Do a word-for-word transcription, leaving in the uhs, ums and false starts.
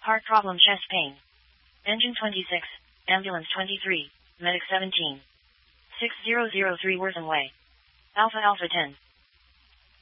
Heart problem, chest pain. Engine twenty-six, ambulance twenty-three, medic seventeen. six zero zero three Wortham Way. Alpha Alpha ten.